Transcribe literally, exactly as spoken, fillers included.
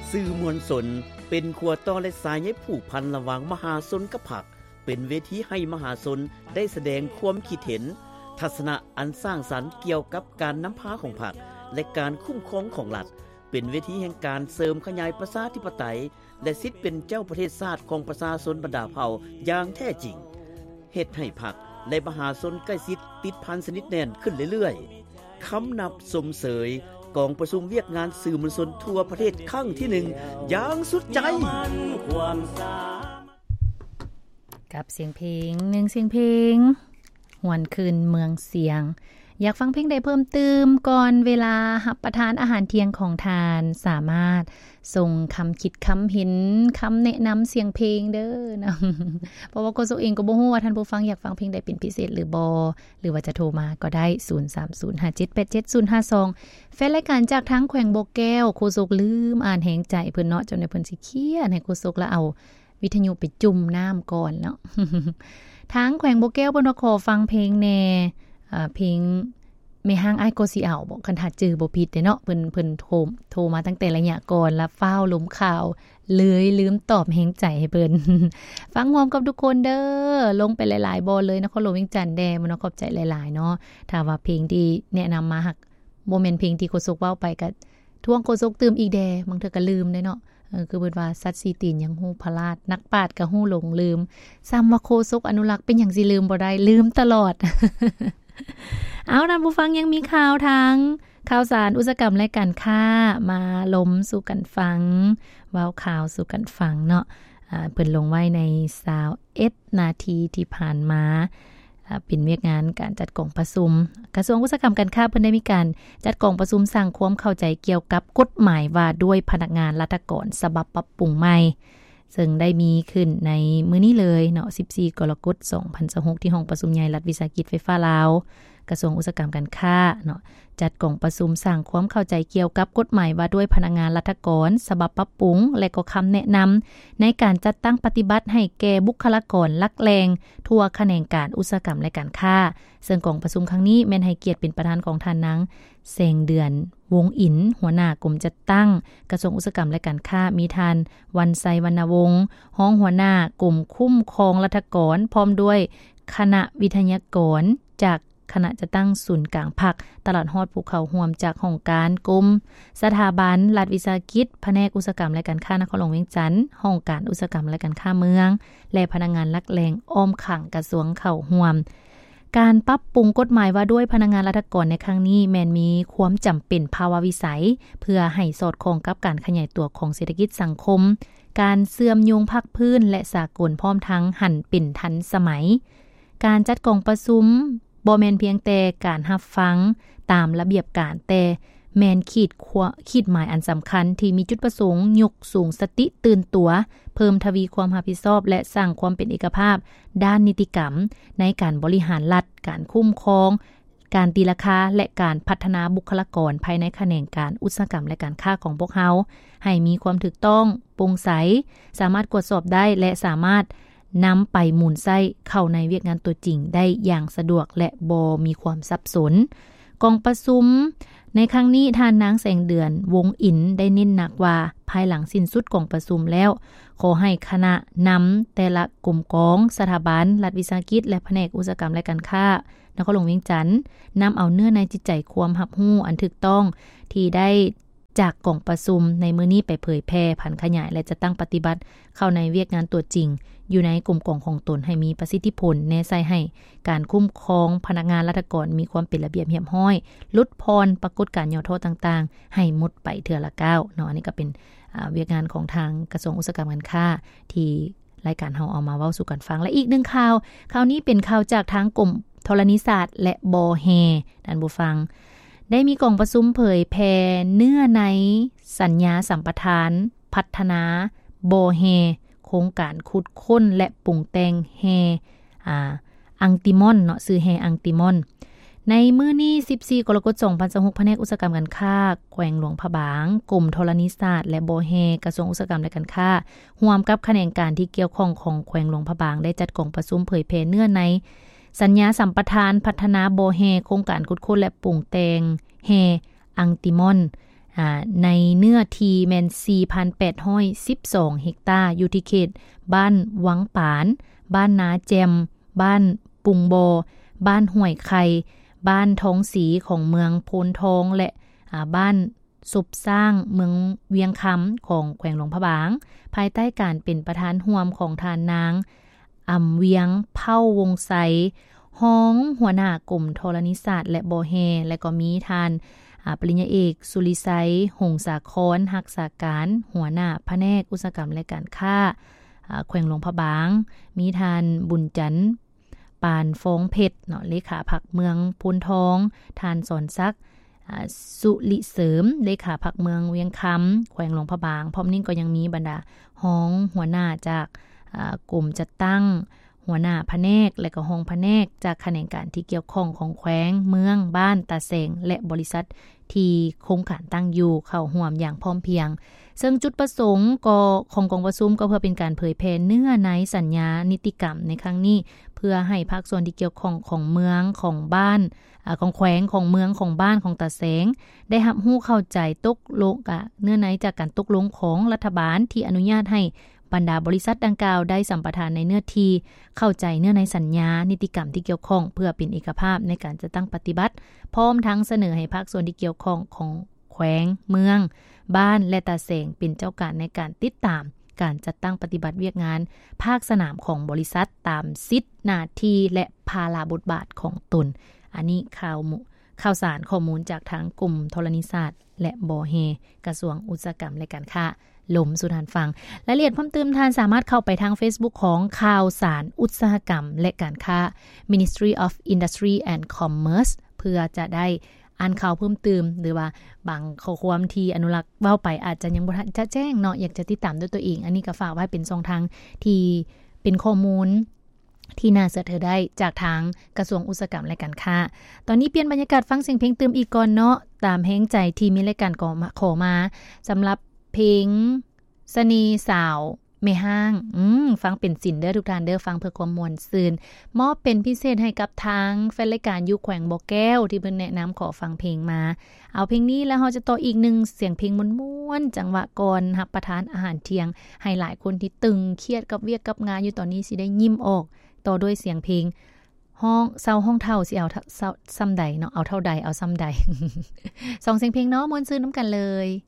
สื่อมวลชนเป็นขัวต่อและสายใยผูกพันระหว่างมหาชนกับพรรคเป็นเวทีให้มหาชนได้แสดงความคิดเห็นทัศนะอันสร้างสรรค์เกี่ยวกับการนำพาของพรรคและการคุ้มครองของรัฐเป็นเวทีแห่งการเสริมขยายประชาธิปไตยและสิทธิเป็นเจ้าประเทศชาติของประชาชนบรรดาเผ่าอย่างแท้จริงเฮ็ดให้พรรคและมหาชนใกล้ชิดติดพันสนิทแน่นขึ้นเรื่อยๆคำนับสมเสยกองประชุมเวียกงานสื่อมวลชนทั่วประเทศครั้งที่หนึ่งอย่างสุดใจกับเสียงเพลงหนึ่งเสียงเพลงหวนคืนเมืองเสียงอยากฟังเพลงใดเพิ่มเติมก่อนเวลารับประทานอาหารเที่ยงของทานสามารถส่งคำคิดคำเห็นคำแนะนำเสียงเพลงเด้อนะเพราะว่าโกโซเองก็บ่ฮู้ว่าท่านผู้ฟังอยากฟังเพลงใดเป็นพิเศษหรือบ่หรือว่าจะโทรมาก็ได้ศูนย์ สาม ศูนย์ ห้า เจ็ด แปด เจ็ด ศูนย์ ห้า สองแฟนรายการจากทางแขวงบ่แก้วโคโซกลืมอ่านแหงใจเพิ่นเนาะจนได้เพิ่นสิเครียดให้โคโซกแล้วเอาวิทยุไปจุ่มน้ำก่อนเนาะทางแขวงบ่แก้วเพิ่นว่าขอฟังเพลงแน่อ่าเพลงแม่ห้างอ้ายก็สิเอาบ่คันถ้าจื้อบ่ผิดเด้เนาะเพิ่นเพิ่นโทรโทรมาตั้งแต่ระยะก่อนแล้วฟ้าวล้มข่าวเลยลืมตอบแฮงใจให้เพิ่น ฟังพร้อมกับทุกคนเด้อลงไปหลายๆบ่เลยนครหลวงเวียงจันทน์แดบ่เนาะขอบใจหลายๆเนาะถ้าว่าเพลงที่แนะนำมาหักบ่แม่นเพลงที่โคซกเว้าไปก็ทวงโคซกตื่มอีกแดบางเทื่อก็ลืมได้เนาะเออคือเพิ่นว่าสัตว์สี่ตีนยังฮู้พลาดนักปราชญ์ก็ฮู้หลงลืมซ้ำว่าโคซกอนุรักษ์เป็นหยังสิลืมบ่ได้ลืมตลอด เอาท่านผู้ฟังยังมีข่าวทางข่าวสารอุตสาหกรรมและการค้ามาล้มสู่กันฟังเว้าข่าวสู่กันฟังเนาะอ่าเพิ่นลงไว้ในยี่สิบเอ็ดนาทีที่ผ่านมาอ่าเป็นเวียกงานการจัดกองประชุมกระทรวงอุตสาหกรรมการค้าเพิ่นได้มีการจัดกองประชุมสร้างความเข้าใจเกี่ยวกับกฎหมายว่าด้วยพนักงานรัฐกรฉบับปรับปรุงใหม่ซึ่งได้มีขึ้นในมื้อนี้เลยเนาะสิบสี่กรกฎาคมสองพันยี่สิบหกที่ห้องประชุมใหญ่รัฐวิสาหกิจไฟฟ้าลาวกระทรวงอุตสาหกรรมการค้าเนาะจัดกองประชุมสร้างความเข้าใจเกี่ยวกับกฎหมายว่าด้วยพนักงานรัฐกรฉบับปรับปรุงและก็คำแนะนำในการจัดตั้งปฏิบัติให้แก่บุคลากรหลักแหล่งทั่วแขนงการอุตสาหกรรมและการค้าซึ่งกองประชุมครั้งนี้แม่นให้เกียรติเป็นประธานของท่านนางแสงเดือนวงอินหัวหน้ากรมจัดตั้งกระทรวงอุตสาหกรรมและการค้ามีท่านวันไซวรรณวงศ์ห้องหัวหน้ากรมคุ้มครองรัฐกรพร้อมด้วยคณะวิทยากรจากคณะจะตั้งศูนย์กลางภาคตลาดฮอดภูเขาห่วมจากห้องการกรมสถาบันรัฐวิสาหกิจแผนกอุตสาหกรรมและการค้านครหลวงเวียงจันทน์ห้องการอุตสาหกรรมและการค้าเมืองและพนักงานหลักแหล่งอ้อมข้างกระทรวงเข้าห่วมการปรับปรุงกฎหมายว่าด้วยพนักงานรัฐกรในครั้งนี้แม้นมีความจำเป็นภาวะวิสัยเพื่อให้สอดคล้องกับการขยายตัวของเศรษฐกิจสังคมการเสื่อมโยงภาคพื้นและสากลพร้อมทั้งหันเป็นทันสมัยการจัดกองประชุมบ่แม่นเพียงแต่การรับฟังตามระเบียบการแต่แม่นขีดขีดหมายอันสำคัญที่มีจุดประสงค์ยกสูงสติตื่นตัวเพิ่มทวีความรับผิดชอบและสร้างความเป็นเอกภาพด้านนิติกรรมในการบริหารรัฐการคุ้มครองการตีราคาและการพัฒนาบุคลากรภายในแขนงการอุตสาหกรรมและการค้าของพวกเฮาให้มีความถูกต้องโปร่งใสสามารถตรวจสอบได้และสามารถนำไปหมุนไส้เข้าในเวียกงานตัวจริงได้อย่างสะดวกและบ่มีความสับสนกองประชุมในครั้งนี้ท่านนางแสงเดือนวงอินได้เน้นหนักว่าภายหลังสิ้นสุดกองประชุมแล้วขอให้คณะนำแต่ละกลุ่มกองสถาบันรัฐวิสาหกิจและแผนกอุตสาหกรรมและการค้านครหลวงเวียงจันทน์นำเอาเนื้อในจิตใจความรับรู้อันถูกต้องที่ได้จากกองประชุมในมื้อนี้ไปเผยแพร่ผันขยายและจะตั้งปฏิบัติเข้าในเวียกงานตัวจริงอยู่ในกลุ่มกองของตนให้มีประสิทธิผลแน่ใส่ให้การคุ้มครองพนักงานรัฐกรมีความเป็นระเบียบเรียบร้อยลดพรปรากฏการณ์ย่อโทษต่างๆให้หมดไปเทื่อละก้าวเนาะอันนี้ก็เป็นอ่าเวียกงานของทางกระทรวงอุตสาหกรรมการค้าที่รายการเฮาเอามาเว้าสู่กันฟังและอีกหนึ่งข่าวข่าวนี้เป็นข่าวจากทางกรมธรณีศาสตร์และบอแฮท่านผู้ฟังได้มีกองประชุมเผยแพร่เนื้อในสัญญาสัมปทานพัฒนาบอแฮโครงการขุดค้นและปรุงแต่งแฮอ่าอังติมอนเนาะชื่อแฮอังติมอนในมื้อนี้สิบสี่กรกฎาคมสองพันยี่สิบหกแผนกอุตสาหกรรมการค้าแขวงหลวงพระบางกรมธรณีศาสตร์และบอแฮกระทรวงอุตสาหกรรมและการค้าร่วมกับแขนงการที่เกี่ยวข้องของแขวงหลวงพระบางได้จัดกองประชุมเผยแพร่เนื้อในสัญญาสัมปทานพัฒนาบอแฮโครงการขุดค้นและปรุงแต่งแฮอังติมอนออ่าในเนื้อที่แม่น สี่พันแปดร้อยสิบสอง เฮกตาร์อยู่ที่เขตบ้านวังปานบ้านนาแจมบ้านปุงโบบ้านห้วยไข่บ้านท้องสีของเมืองโพนทองและอ่าบ้านสุบสร้างเมืองเวียงคำของแขวงหลวงพระบางภายใต้การเป็นประธานร่วมของทานนางอำเวียงเผ่าวงไสฮ้องหัวหน้ากลุ่มธรณีศาสตร์และบ่อแฮและก็มีทานปริญญาเอกสุริไซหงสาครรักษาการหัวหน้าแผนกอุตสาหกรรมและการค้าแขวงหลวงพระบางมีทานบุญจันทร์ปานฟองเพชรเนาะเลขาพรรคเมืองพูนทองทานสอนซักสุริเสริมเลขาพรรคเมืองเวียงคำแขวงหลวงพระบางพร้อมนี้ก็ยังมีบรรดาห้องหัวหน้าจากกลุ่มจัดตั้งหัวหน้าแผนกและก็ห้องแผนกจากแขนงการที่เกี่ยวข้องของแขวงเมืองบ้านตาแสงและบริษัทที่โครงการตั้งอยู่เข้าร่วมอย่างพร้อมเพรียงซึ่งจุดประสงค์ก็ของกองประชุมก็เพื่อเป็นการเผยแพร่เนื้อในสัญญานิติกรรมในครั้งนี้เพื่อให้ภาคส่วนที่เกี่ยวข้องของเมืองของบ้านอ่าของแขวงของเมืองของบ้านของตาแสงได้รับรู้เข้าใจตกลงกับเนื้อในจากการตกลงของรัฐบาลที่อนุญาตให้บรรดาบริษัทดังกล่าวได้สัมปทานในเนื้อที่เข้าใจเนื้อในสัญญานิติกรรมที่เกี่ยวข้องเพื่อเป็นเอกภาพในการจะตั้งปฏิบัติพร้อมทั้งเสนอให้ภาคส่วนที่เกี่ยวข้องของแขวงเมืองบ้านและตาแสงเป็นเจ้าการในการติดตามการจัดตั้งปฏิบัติเวียกงานภาคสนามของบริษัทตามสิทธิหน้าที่และภาระบทบาทของตนอันนี้ข่าวข่าวสารข้อมูลจากทางกลุ่มธรณีศาสตร์และบอเฮกระทรวงอุตสาหกรรมและการค้าลมสุทานฟังรายละเอียดเพิ่มเติมทานสามารถเข้าไปทาง Facebook ของข่าวสารอุตสาหกรรมและการค้า Ministry of Industry and Commerce เพื่อจะได้อ่านข่าวเพิ่มเติมหรือว่าบางข้อความที่อนุรักษ์เว้าไปอาจจะยังบ่ทันจะแจ้งเนาะอยากจะติดตามด้วยตัวเองอันนี้ก็ฝากไว้เป็นช่องทางที่เป็นข้อมูลที่น่าเชื่อถือได้จากทางกระทรวงอุตสาหกรรมและการค้าตอนนี้เปลี่ยนบรรยากาศฟังเสียงเพลงเติมอีกก่อนเนาะตามแฮงใจที่มีรายการก่อมาขอมาสำหรับเพลงสนีสาวแม่ห้างอืมฟังเป็นศิลป์เด้อทุกท่านเด้อฟังเพื่อความม่วนซื่นมอบเป็นพิเศษให้กับทางแฟนรายการอยู่แขวงบ่อแก้วที่เพิ่นแนะนำขอฟังเพลงมาเอาเพลงนี้แล้วเราจะต่ออีกหนึ่งเสียงเพลงม่วนๆจังหวะก่อนรับประทานอาหารเที่ยงให้หลายคนที่ตึงเครียดกับเวียกกับงานอยู่ตอนนี้สิได้ยิ้มออกต่อด้วยเสียงเพลงห้องเซาห้องเท่าสิเอาซ้ำใดเนาะเอาเท่าใดเอาซ้ำใด สองเสียงเพลงเนาะม่วนซื่นน้ำกันเลย